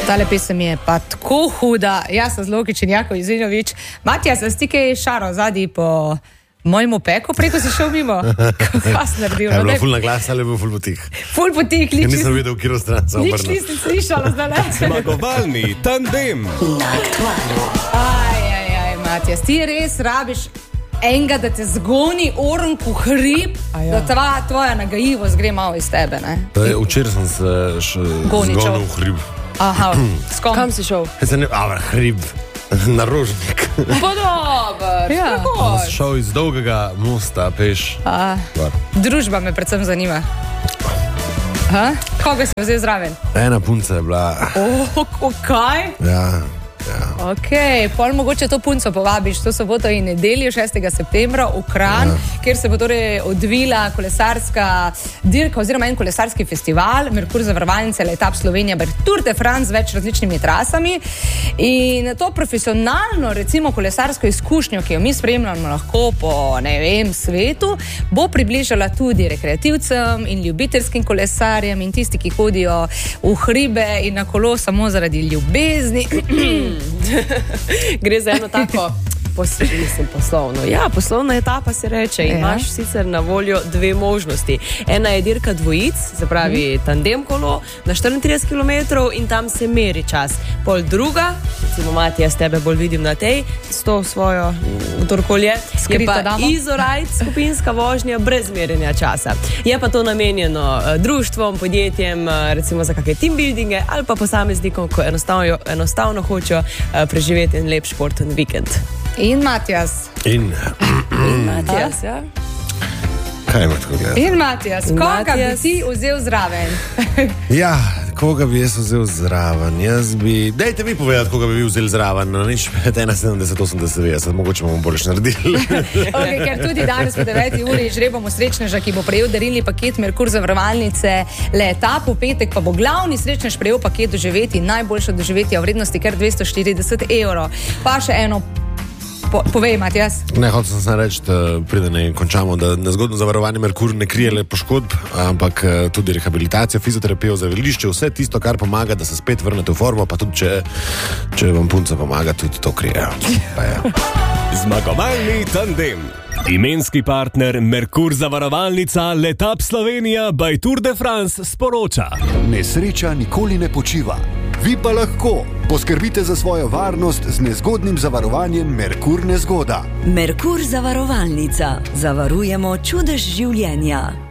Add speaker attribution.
Speaker 1: Tale pesem je pa tako huda. Jaz sem Zlokič in Jako Izinovič. Matija, se stike šaro zadnji po mojemu peku, preko si šel mimo. Kaj si naredil?
Speaker 2: Je bilo ful na glas ali je bil ful potih?
Speaker 1: Ful potih, liči.
Speaker 2: Nisem videl, v katero stran sem obrnil.
Speaker 1: Nič nisem slišala, zdaj ne.
Speaker 3: Zmagovalni tandem.
Speaker 1: Matija, ti res rabiš enega, da te zgoni orn v hrib, da tvoja nagajivost gre malo iz tebe, ne?
Speaker 2: Včeraj sem se zgonil v hrib.
Speaker 1: Aha, s kom?
Speaker 4: Kam si šel?
Speaker 2: Hrib. Na Rožnik.
Speaker 1: Pa dober,
Speaker 4: Ja.
Speaker 2: Sem šel iz dolgega mosta, peš.
Speaker 1: Družba me predvsem zanima. Koga si vzel zraven?
Speaker 2: Ena punca je bila.
Speaker 1: Kaj?
Speaker 2: Ja.
Speaker 1: Ok, pol mogoče to punco povabiš to soboto in nedeljo 6. septembra v Kranj, kjer se bo torej odvila kolesarska dirka oziroma en kolesarski festival, Merkur zavarovalnice, Letap Slovenija, Tour de France z več različnimi trasami. In to profesionalno, recimo kolesarsko izkušnjo, ki jo mi spremljamo lahko po, ne vem, svetu, bo približala tudi rekreativcem in ljubiteljskim kolesarjem in tisti, ki hodijo v hribe in na kolo samo zaradi ljubezni.
Speaker 4: Gre za eno tako poslovno. Ja, poslovna etapa se reče. Imaš sicer na voljo dve možnosti. Ena je dirka dvojic, se pravi tandem kolo na 34 km in tam se meri čas. Pol druga, recimo Matija, s tebe bolj vidim na tej, s to svojo kdorkolje, je pa Izorajt, skupinska vožnja brez merjenja časa. Je pa to namenjeno društvom, podjetjem, recimo za kakšne team buildinge ali pa posameznikom, ko enostavno hočejo preživeti en lep športen vikend.
Speaker 1: In Matijas.
Speaker 2: In
Speaker 4: Matijas, ja.
Speaker 2: Kaj ima tako gledati?
Speaker 1: In Matijas, koga bi ti vzel zraven?
Speaker 2: Ja, koga bi jaz vzel zraven? Dajte vi povedati, koga bi vi vzel zraven. No, nič 71, 80, mogoče bomo boljš naredili.
Speaker 1: Okay, ker tudi danes po 9. uri žrebamo srečneža, ki bo prejel darilni paket Merkur zavarovalnice Letap, v petek pa bo glavni srečnež prejel paket doživeti, najboljše doživetja v vrednosti kar 240 €. Pa še eno. Povej, Matijas.
Speaker 2: Ne, hotel sem reči, da preden ne končamo, da nezgodno zavarovanje Merkur ne krije le poškodb, ampak tudi rehabilitacijo, fizioterapijo, zdravilišče, vse tisto, kar pomaga, da se spet vrnete v formo, pa tudi če vam punca pomaga, tudi to krije.
Speaker 3: Zmagovalni tandem. Imenski partner Merkur zavarovalnica Letap Slovenija by Tour de France sporoča.
Speaker 5: Nesreča nikoli ne počiva. Vi pa lahko poskrbite za svojo varnost z nezgodnim zavarovanjem Merkur Nezgoda.
Speaker 6: Merkur zavarovalnica. Zavarujemo čudež življenja.